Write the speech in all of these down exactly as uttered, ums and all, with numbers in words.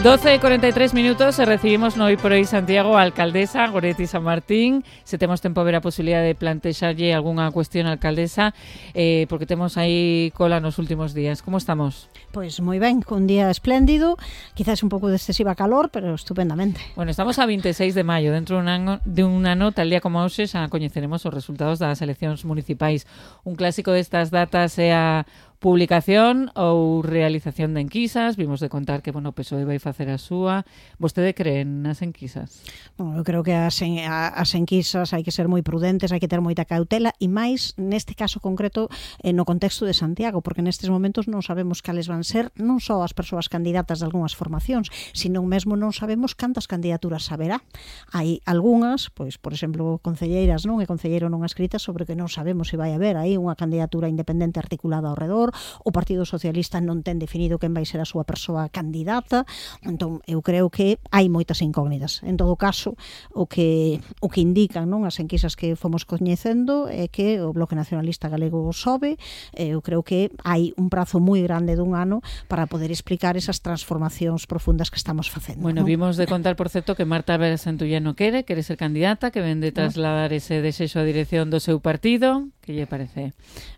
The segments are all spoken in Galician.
doce e cuarenta y tres minutos e recibimos no Hoy por Hoy Santiago a alcaldesa Goretti San Martín. Se temos tempo a ver a posibilidade de plantexarlle algunha cuestión á alcaldesa, eh, porque temos aí cola nos últimos días. Como estamos? Pois moi ben, un día espléndido, quizás un pouco de excesiva calor, pero estupendamente. Bueno, estamos a veintiséis de maio, dentro dun ano, de un ano, tal día como hoxe, xa coñeceremos os resultados das eleccións municipais. Un clásico destas datas é a publicación ou realización de enquisas. Vimos de contar que, bueno, o P S O E vai facer a súa. Vostede cree nas enquisas? Bueno, eu creo que as, en, as enquisas hai que ser moi prudentes, hai que ter moita cautela, e máis neste caso concreto eh, no contexto de Santiago, porque nestes momentos non sabemos cales van ser non só as persoas candidatas de algunhas formacións, sino mesmo non sabemos cantas candidaturas haberá. Hai algunhas, pois, por exemplo, concelleiras, non? E concelleiro non escritas sobre que non sabemos se vai haber aí unha candidatura independente articulada ao redor. O Partido Socialista non ten definido quen vai ser a súa persoa candidata. Entón, eu creo que hai moitas incógnitas. En todo caso, o que o que indican, non, as enquisas que fomos coñecendo é que o Bloque Nacionalista Galego sobe. Eu creo que hai un prazo moi grande dun ano para poder explicar esas transformacións profundas que estamos facendo. Bueno, non? vimos de contar, por certo, que Marta Álvarez Santullano quere, quere ser candidata, que vende trasladar ese desexo a dirección do seu partido. Que lle parece?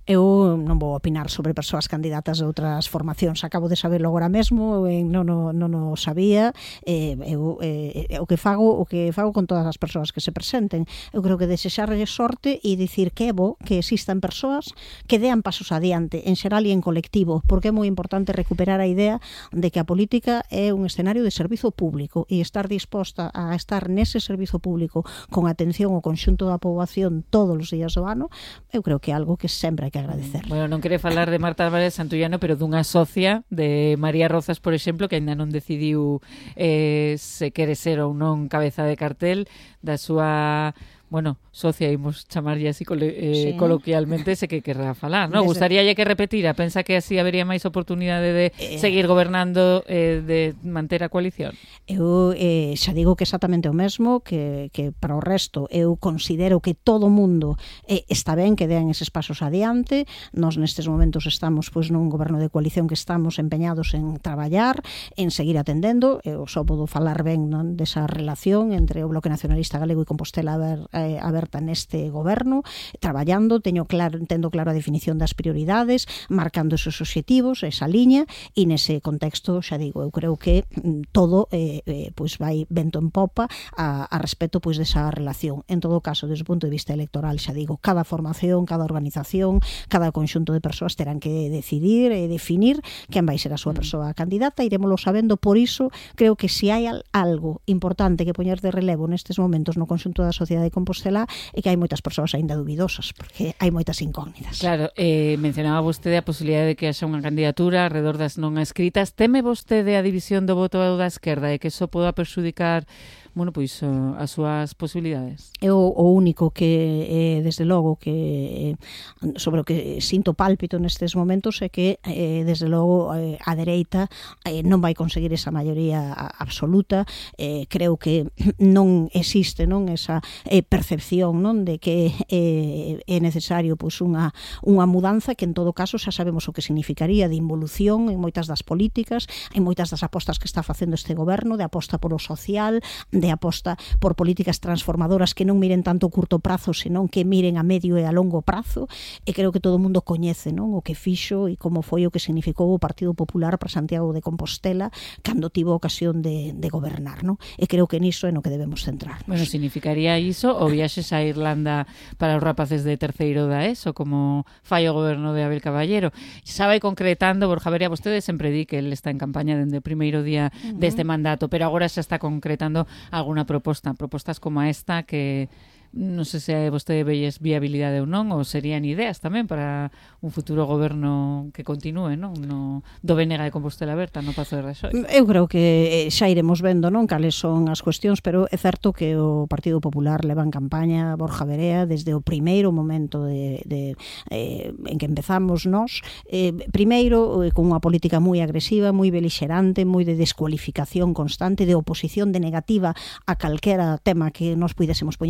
Eu non vou opinar sobre persoas candidatas de outras formacións. Acabo de saberlo agora mesmo, eh, non, non, non o sabía. Eh, eu, eh, o que fago o que fago con todas as persoas que se presenten. Eu creo que desexarlle sorte e dicir que é bo que existan persoas que dean pasos adiante, en xeral e en colectivo, porque é moi importante recuperar a idea de que a política é un escenario de servizo público, e estar disposta a estar nese servizo público con atención ao conxunto da poboación todos os días do ano, eu creo que é algo que sempre hai que agradecer. Bueno, non quere falar de Marta Álvarez Santullano, pero dunha socia de María Rozas, por exemplo, que ainda non decidiu eh, se quere ser ou non cabeza de cartel da súa... Bueno, socia, imos chamarlle así colo, eh, sí. coloquialmente, se que querrá falar, ¿no? Desde... Gustaríalle que repetira, pensa que así habería máis oportunidade de eh... seguir gobernando, eh, de manter a coalición? Eu eh, xa digo que exactamente o mesmo, que, que para o resto eu considero que todo o mundo eh, está ben que dean eses pasos adiante. Nos nestes momentos estamos pois nun goberno de coalición que estamos empeñados en traballar, en seguir atendendo. Eu só podo falar ben, non, desa relación entre o Bloque Nacionalista Galego e Compostela a ver aberta neste goberno, traballando, teño claro, entendo claro a definición das prioridades, marcando esos obxectivos, esa liña, e nese contexto, xa digo, eu creo que todo eh, eh, pois vai vento en popa a, a respecto pois desa relación. En todo caso, desde o punto de vista electoral, xa digo, cada formación, cada organización, cada conxunto de persoas terán que decidir e definir quen vai ser a súa persoa candidata, iremoslo sabendo. Por iso, creo que se hai algo importante que poñer de relevo nestes momentos no conxunto da sociedade Compostela e que hai moitas persoas aínda dubidosas, porque hai moitas incógnitas. Claro, eh, mencionaba vostede a posibilidade de que haxa unha candidatura alrededor das non escritas. Teme vostede a división do voto da esquerda e que iso poda perxudicar, bueno, pois uh, as súas posibilidades? Eu o único que, eh, desde logo, que eh, sobre o que sinto pálpito nestes momentos é que, eh, desde logo, eh, a dereita eh, non vai conseguir esa maioría absoluta. Eh, creo que non existe, non, esa eh, percepción, non, de que eh, é necesario pois unha unha mudanza que, en todo caso, xa sabemos o que significaría de involución en moitas das políticas, en moitas das apostas que está facendo este goberno, de aposta polo social, de aposta por políticas transformadoras que non miren tanto o curto prazo, senón que miren a medio e a longo prazo. E creo que todo o mundo coñece, non, o que fixo e como foi o que significou o Partido Popular para Santiago de Compostela cando tivo ocasión de, de gobernar, non? E creo que niso é no que debemos centrarnos. Bueno, significaría iso o viaxes a Irlanda para os rapaces de terceiro da ESO, como fai o goberno de Abel Caballero. Xa vai concretando, Borja Verea, vostede sempre di que ele está en campaña dende o primeiro día uh-huh. deste mandato, pero agora xa está concretando alguna proposta, propostas como esta que non sei se vostede veies viabilidade ou non, ou serían ideas tamén para un futuro goberno que continúe, non, no do B N G de Compostela Aberta, no Pazo de Raxoi. Eu creo que xa iremos vendo, non, cales son as cuestións, pero é certo que o Partido Popular leva en campaña Borja Verea desde o primeiro momento de, de eh, en que empezamos nós, eh, primeiro eh, con unha política moi agresiva, moi belixerante, moi de descualificación constante, de oposición, de negativa a calquera tema que nos puidésemos poñer en riba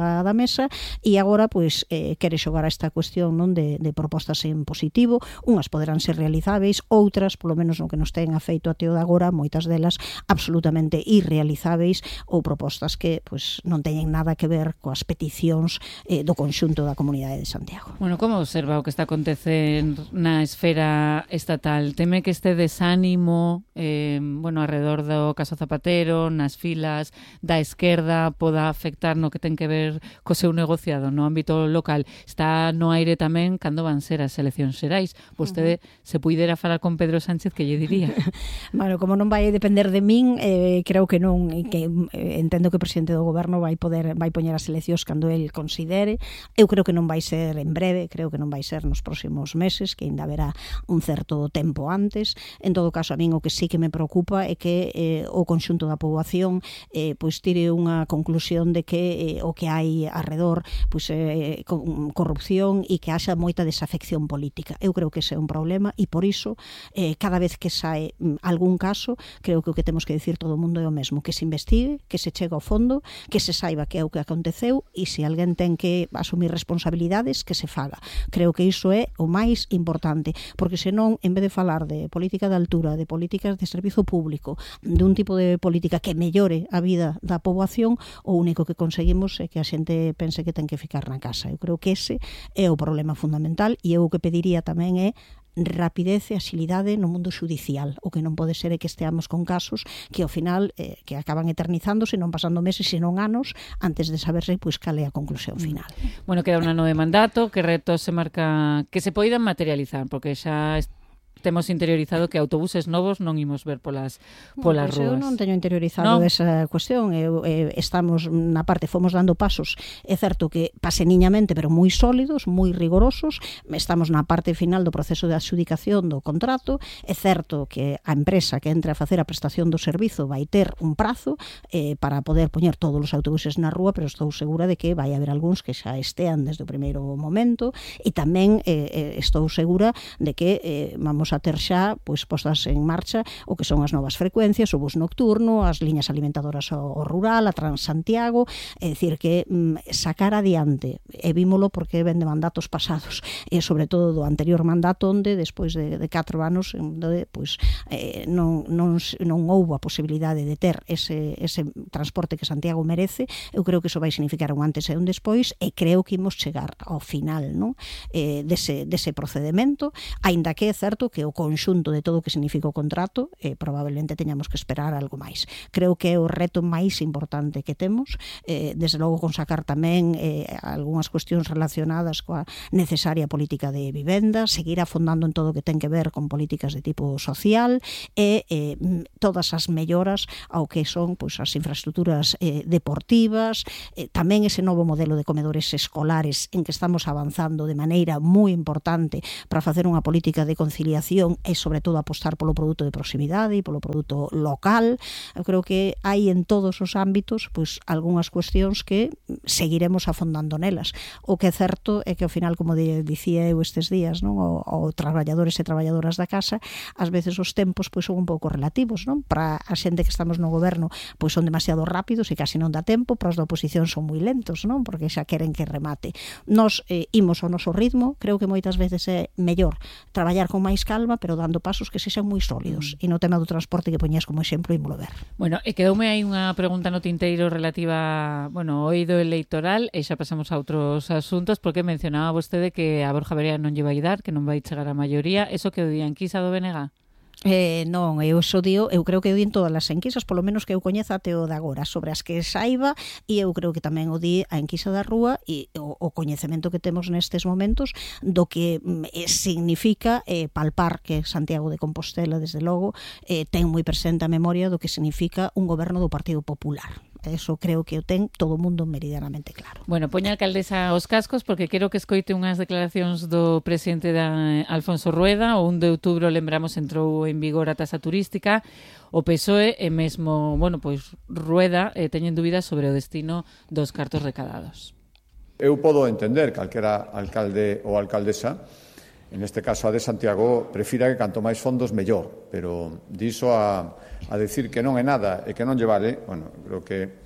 da, da mesa e agora pois eh, quere xogar a esta cuestión non de, de propostas en positivo, unhas poderán ser realizáveis, outras, polo menos no que nos ten afeito a teo de agora, moitas delas absolutamente irrealizáveis ou propostas que pois non teñen nada que ver coas peticións eh, do conxunto da Comunidade de Santiago. Bueno, como observa o que está acontecendo na esfera estatal? Teme que este desánimo eh, bueno, alrededor do caso Zapatero, nas filas da esquerda, poda afectar no que ten que ver co seu negociado no ámbito local? Está no aire tamén cando van ser as eleccións xerais. Vostede, uh-huh. se puidera falar con Pedro Sánchez, que lle diría? Bueno, como non vai depender de min, eh, creo que non, que eh, entendo que o presidente do goberno vai poder vai poñer as eleccións cando el considere. Eu creo que non vai ser en breve, creo que non vai ser nos próximos meses, que ainda haberá un certo tempo antes. En todo caso, a min o que sí que me preocupa é que eh, o conxunto da poboación eh, pois tire unha conclusión de que eh, o que hai arredor pois eh, corrupción e que haxa moita desafección política. Eu creo que ese é un problema e por iso eh, cada vez que sae algún caso, creo que o que temos que dicir todo o mundo é o mesmo, que se investigue, que se chegue ao fondo, que se saiba que é o que aconteceu e se alguén ten que asumir responsabilidades, que se faga. Creo que iso é o máis importante, porque senón, en vez de falar de política de altura, de políticas de servizo público, de un tipo de política que mellore a vida da poboación, o único que conseguimos é que a xente pense que ten que ficar na casa. Eu creo que ese é o problema fundamental e eu o que pediría tamén é rapidez e axilidade no mundo xudicial. O que non pode ser é que esteamos con casos que ao final eh, que acaban eternizándose, non pasando meses, senón anos, antes de saberse pois cal é a conclusión final. Bueno, queda un ano de mandato, que retos se marca que se poidan materializar, porque xa temos interiorizado que autobuses novos non imos ver polas polas bueno, rúas. Eu non teño interiorizado ¿no? esa cuestión. Eu, eh, estamos na parte, fomos dando pasos, é certo que paseniñamente, pero moi sólidos, moi rigorosos. Estamos na parte final do proceso de adxudicación do contrato. É certo que a empresa que entre a facer a prestación do servizo vai ter un prazo eh, para poder poñer todos os autobuses na rúa, pero estou segura de que vai haber algúns que xa estean desde o primeiro momento e tamén eh, estou segura de que eh, vamos a ter xa pois postas en marcha o que son as novas frecuencias, o bus nocturno, as liñas alimentadoras ao, ao rural, a Transantiago, é dicir que mm, sacar adiante, e vímolo porque ven de mandatos pasados, e sobre todo do anterior mandato onde despois de, de catro anos onde pois eh, non, non, non houbo a posibilidade de ter ese, ese transporte que Santiago merece. Eu creo que iso vai significar un antes e un despois e creo que imos chegar ao final, non? Eh, dese, dese procedimento, aínda que é certo que o conxunto de todo o que significa o contrato eh, probablemente teñamos que esperar algo máis. Creo que é o reto máis importante que temos, eh, desde logo con sacar tamén eh, algunhas cuestións relacionadas coa necesaria política de vivenda, seguir afondando en todo o que ten que ver con políticas de tipo social e eh, todas as melloras ao que son pois, as infraestructuras eh, deportivas, eh, tamén ese novo modelo de comedores escolares en que estamos avanzando de maneira moi importante para facer unha política de conciliación e sobre todo apostar polo produto de proximidade e polo produto local. Eu creo que hai en todos os ámbitos pois algunhas cuestións que seguiremos afondando nelas. O que é certo é que ao final, como dicía eu estes días, non, o, o traballadores e traballadoras da casa, ás veces os tempos pois son un pouco relativos, non? Para a xente que estamos no goberno pois son demasiado rápidos e casi non dá tempo, para os da oposición son moi lentos, non? Porque xa queren que remate. Nos eh, imos ao noso ritmo, creo que moitas veces é mellor traballar con máis calma, pero dando pasos que sexan moi sólidos. Mm. E no tema do transporte que poñías como exemplo, ímolo ver. Bueno, e quedoume aí unha pregunta no tinteiro relativa, bueno, ao eido electoral, e xa pasamos a outros asuntos, porque mencionaba vostede que a Borja Verea non lle vai dar, que non vai chegar a maioría. Eso que o di a enquisa do B N G? Eh, non, eu xo dio, eu creo que o di en todas as enquisas, polo menos que eu coñeza até o de agora, sobre as que saiba, e eu creo que tamén o di a enquisa da rúa e o, o coñecemento que temos nestes momentos do que eh, significa eh, palpar que Santiago de Compostela, desde logo, eh, ten moi presente a memoria do que significa un goberno do Partido Popular. Eso creo que o ten todo o mundo meridianamente claro. Bueno, poña a alcaldesa os cascos porque quero que escoite unhas declaracións do presidente da Alfonso Rueda. O un de outubro, lembramos, entrou en vigor a taxa turística. O P S O E e mesmo, bueno, pois Rueda eh, teñen dúbidas sobre o destino dos cartos recadados. Eu podo entender calquera alcalde ou alcaldesa, en este caso a de Santiago, prefira que canto máis fondos mellor, pero diso a, a decir que non é nada e que non lle vale, bueno, creo que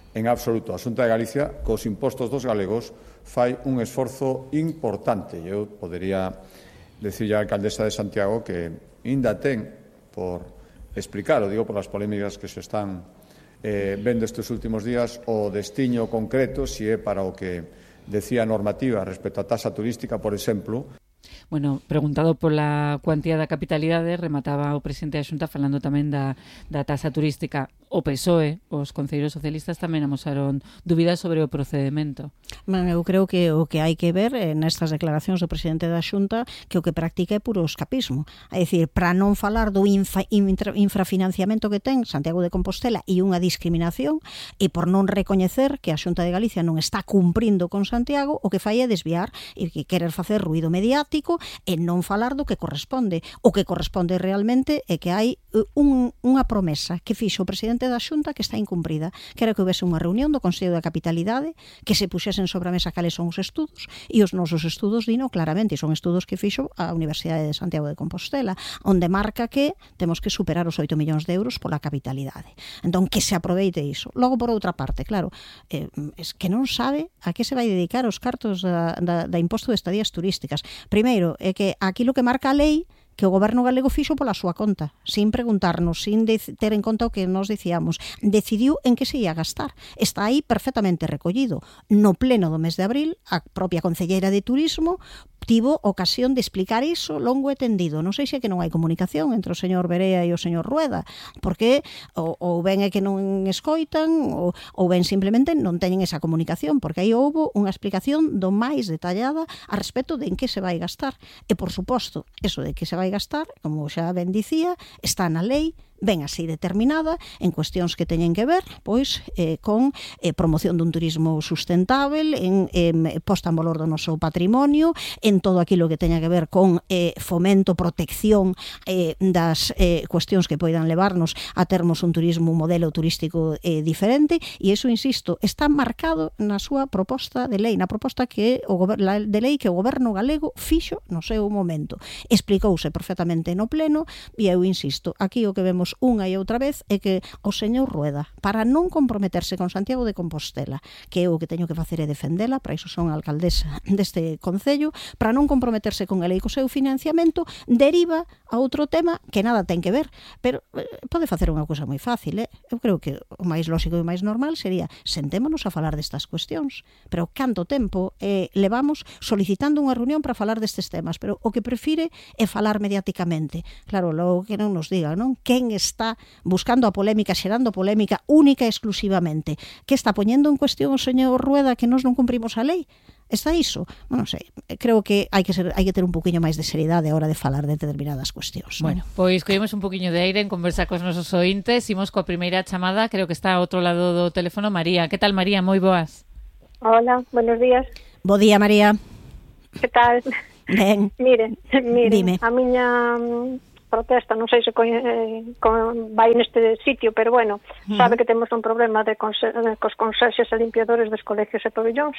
en absoluto. A Xunta de Galicia, cos impostos dos galegos, fai un esforzo importante. Eu podería decirlle á alcaldesa de Santiago que ainda ten por explicar, o digo por as polémicas que se están eh, vendo estes últimos días, o destiño concreto, se é para o que decía a normativa respecto á taxa turística, por exemplo. Bueno, preguntado pola cuantía da capitalidade, remataba o presidente da Xunta falando tamén da, da taxa turística. O P S O E, os concelleiros socialistas tamén amosaron dúbidas sobre o procedimento. Bueno, eu creo que o que hai que ver eh, nestas declaracións do presidente da Xunta que o que practica é puro escapismo. É dicir, para non falar do infra, infra, infrafinanciamento que ten Santiago de Compostela e unha discriminación, e por non recoñecer que a Xunta de Galicia non está cumprindo con Santiago, o que fai é desviar e que querer facer ruido mediático e non falar do que corresponde. O que corresponde realmente é que hai un, unha promesa que fixo o presidente da Xunta que está incumprida, que era que houvese unha reunión do Consello da Capitalidade, que se puxesen sobre a mesa cales son os estudos, e os nosos estudos dino claramente, e son estudos que fixo a Universidade de Santiago de Compostela, onde marca que temos que superar os oito millóns de euros pola capitalidade. Entón, que se aproveite iso. Logo, por outra parte, claro, eh, es que non sabe a que se vai dedicar os cartos da, da, da imposto de estadías turísticas. Primeiro, é que aquilo que marca a lei que o goberno galego fixo pola súa conta, sin preguntarnos, sin ter en conta o que nos dicíamos. Decidiu en que se ia gastar. Está aí perfectamente recollido. No pleno do mes de abril, a propia concelleira de Turismo tivo ocasión de explicar iso longo e tendido. Non sei se é que non hai comunicación entre o señor Berea e o señor Rueda, porque ou, ou ben é que non escoitan ou, ou ben simplemente non teñen esa comunicación, porque aí houbo unha explicación do máis detallada a respecto de en que se vai gastar. E, por suposto, eso de que se vai gastar, como xa ben dicía, está na lei, ben así determinada, en cuestións que teñen que ver pois eh, con eh, promoción dun turismo sustentável, en eh, posta en valor do noso patrimonio, en todo aquilo que teña que ver con eh, fomento, protección eh, das eh, cuestións que poidan levarnos a termos un turismo, un modelo turístico eh, diferente, e iso, insisto, está marcado na súa proposta de lei, na proposta que o goberno, de lei que o goberno galego fixo no seu momento. Explicouse perfectamente no pleno, e eu insisto, aquí o que vemos unha e outra vez é que o señor Rueda, para non comprometerse con Santiago de Compostela, que eu o que teño que facer é defendela, para iso son a alcaldesa deste concello, para non comprometerse con ela e co seu financiamento, deriva a outro tema que nada ten que ver, pero eh, pode facer unha cousa moi fácil, eh? Eu creo que o máis lógico e o máis normal sería sentémonos a falar destas cuestións, pero canto tempo eh, levamos solicitando unha reunión para falar destes temas, pero o que prefire é falar mediáticamente. Claro, logo que non nos diga, non? Quen está buscando a polémica, xerando polémica única e exclusivamente? Que está poñendo en cuestión o señor Rueda que nós non cumprimos a lei? Está iso? Bueno, non sei, creo que hai que ser, hai que ter un poquinho máis de seriedade a hora de falar de determinadas cuestións. Bueno, ¿no? Pois collemos un poquinho de aire en conversa cos nosos ointes, imos coa primeira chamada, creo que está ao outro lado do teléfono María. Que tal, María? Moi boas. Hola, buenos días. Bo día, María. Que tal? Ben. Mire, mire, Dime. A miña protesta, non sei se co, eh, co, vai neste sitio, pero bueno, uh-huh. Sabe que temos un problema de conse- cos conserxes e limpiadores dos colegios e pabellóns,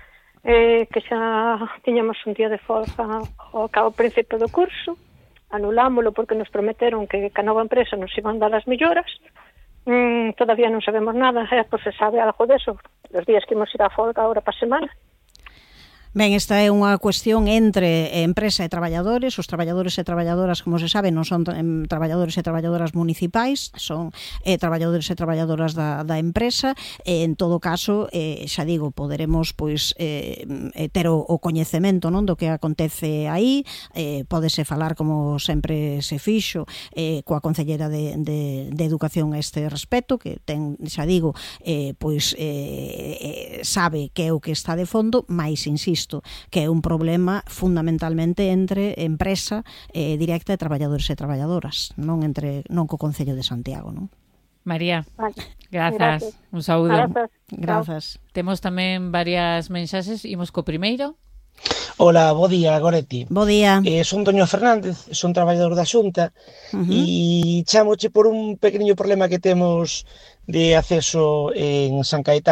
eh, que xa tiñamos un día de folga ao cabo principio do curso, anulámoslo porque nos prometeron que a nova empresa nos iban dar as melloras. Mm, todavía non sabemos nada, eh, pois se sabe algo deso, os días que imos ir a folga agora para a semana. Ben, esta é unha cuestión entre empresa e traballadores. Os traballadores e traballadoras, como se sabe, non son em, traballadores e traballadoras municipais, son eh, traballadores e traballadoras da, da empresa. E, en todo caso, eh, xa digo, poderemos pois eh, ter o, o coñecemento, non, do que acontece aí. Eh, pódese falar, como sempre se fixo, eh, coa Concellera de, de, de Educación a este respecto, que ten, xa digo, eh, pois eh, sabe que é o que está de fondo, mais insisto, que é un problema fundamentalmente entre empresa eh, directa e traballadores e traballadoras, non entre non co Concello de Santiago, non? María, vale. Grazas, Gracias. un saúdo. Grazas. Grazas. Temos tamén varias mensaxes, imos co primeiro. Hola, bo día, Goretti. Bo día. Eh, son Toño Fernández, son traballador da Xunta Uh-huh. e chamoche por un pequeniño problema que temos de acceso en San Caetano.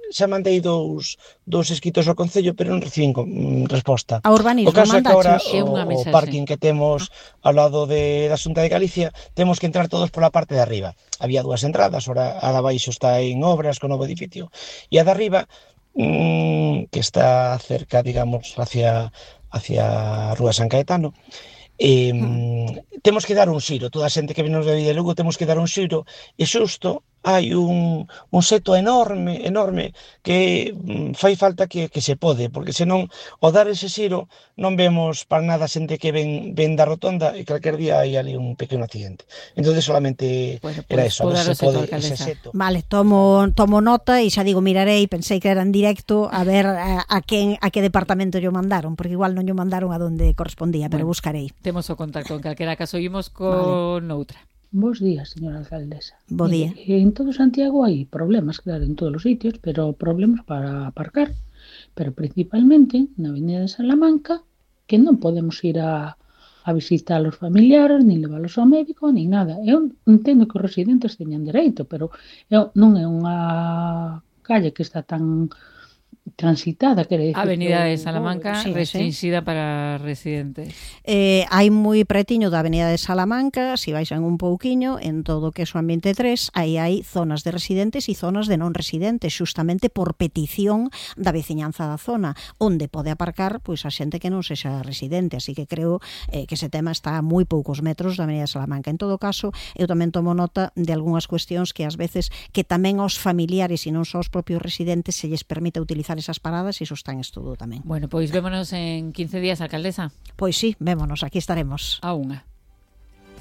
xa mandei dous, dous escritos ao Concello, pero non recibín mm, resposta. A urbanismo, o caso é que agora É unha o, o mensaxe. parking que temos ao lado de, da Xunta de Galicia, temos que entrar todos pola parte de arriba. Había dúas entradas, ora a da baixo está en obras con novo edificio, e a da arriba, mmm, que está cerca, digamos, hacia, hacia a Rúa San Caetano, Eh, mm. temos que dar un xiro, toda a xente que vinos de Villa de Lugo temos que dar un xiro, e xusto hai un, un seto enorme, enorme, que mm, fai falta que, que se pode, porque senón, ao dar ese xiro, non vemos para nada a xente que ven, ven da rotonda, e calquer día hai ali un pequeno accidente. Entón, solamente Bueno, era pues, eso, a ver se seto, pode alcaldesa. ese seto. Vale, tomo, tomo nota e xa digo, mirarei, pensei que era en directo a ver a, a quen a que departamento yo mandaron, porque igual non yo mandaron a donde correspondía, pero Bueno. buscarei. Temos o contacto en calquera caso. Imos con vale. outra. Bos días, señora alcaldesa. Bo día. Mire, en todo Santiago hai problemas, claro, en todos os sitios, pero problemas para aparcar. Pero principalmente na Avenida de Salamanca, que non podemos ir a, a visitar os familiares, nin leválos ao médico, nin nada. Eu entendo que os residentes teñan dereito, pero eu, non é unha calle que está tan transitada, quere dicir. Avenida de que, Salamanca, sí, restringida sí. para residentes. Eh, hai moi pretiño da Avenida de Salamanca, se si baixan un pouquiño, en todo o que é o ambiente tres, aí hai zonas de residentes e zonas de non residentes, xustamente por petición da veciñanza da zona, onde pode aparcar pois a xente que non sexa residente, así que creo eh, que ese tema está a moi poucos metros da Avenida de Salamanca. En todo caso, eu tamén tomo nota de algunhas cuestións que ás veces que tamén aos familiares e non só aos propios residentes se lles permite utilizar esas paradas, e iso está en estudo tamén. Bueno, pois vémonos en quince días, alcaldesa. Pois sí, vémonos, aquí estaremos. A unha.